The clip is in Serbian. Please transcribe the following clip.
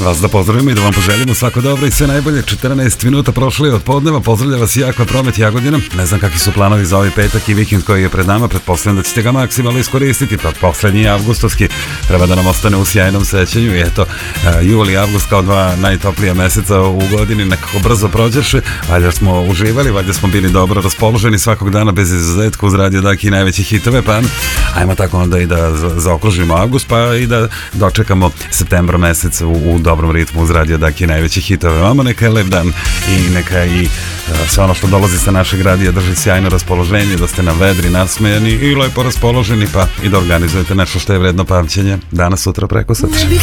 Vas da pozdravimo i da vam poželimo svako dobro i sve najbolje. 14 minuta prošlo je od podneva. Pozdravlja vas Jakva Promet Jagodina. Ne znam kakvi su planovi za ovaj petak i vikend koji je pred nama. Pretpostavljam da ćete ga maksimalno iskoristiti. Pa poslednji avgustovski treba da nam ostane u sjajnom sećanju. I eto, jul i avgust kao dva najtoplija meseca u godini nekako brzo prođeše. Valjda smo uživali, valjda smo bili dobro raspoloženi svakog dana bez izuzetka uz Radio Daki i najveći hitove. Pa ajmo tako onda i da zaokružimo avgust, pa i da dočekamo septembar mesec u dobrom ritmu uz Radio Daki najveći hitove. Vama neka je lep dan i neka i sve ono što dolazi sa našeg radija drži sjajno raspoloženje, da ste na vedri, nasmejani i lepo raspoloženi, pa i da organizujete nešto što je vredno pamćenja danas, sutra, preko sutra.